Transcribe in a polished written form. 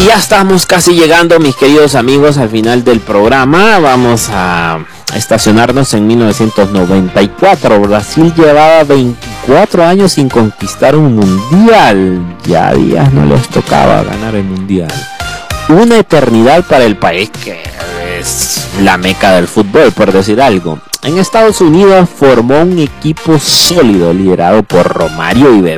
ya estamos casi llegando, mis queridos amigos, al final del programa. Vamos a estacionarnos en 1994. Brasil llevaba 24 años sin conquistar un mundial. Ya a días no les tocaba ganar el mundial. Una eternidad para el país que es la meca del fútbol, por decir algo. En Estados Unidos formó un equipo sólido liderado por Romário y